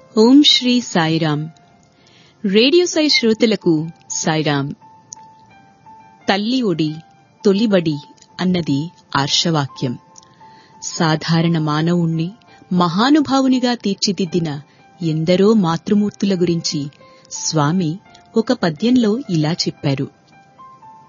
ఓం Shri Sairam. Radio Sai శ్రోతలకు సాయిరాం. తల్లి ఒడి తొలిబడి అన్నది ఆర్షవాక్యం. సాధారణ మానవుణ్ణి మహానుభావునిగా తీర్చిదిద్దిన ఎందరో మాతృమూర్తుల గురించి స్వామి ఒక పద్యంలో ఇలా చెప్పారు.